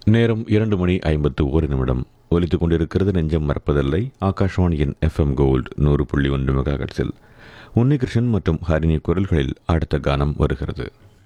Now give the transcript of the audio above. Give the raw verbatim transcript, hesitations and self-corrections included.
நேரம் இரண்டு மணி ஐம்பத்து ஒரு நிமிடம் ஒலித்துக் கொண்டிருக்கிறது. நெஞ்சம் மறப்பதில்லை. ஆகாஷ்வாணியின் எஃப்எம் கோல்டு நூறு புள்ளி ஒன்று மெகாஹெர்ட்ஸில் உன்னிகிருஷ்ணன் மற்றும் ஹரிணி குரல்களில் அடுத்த கானம் வருகிறது.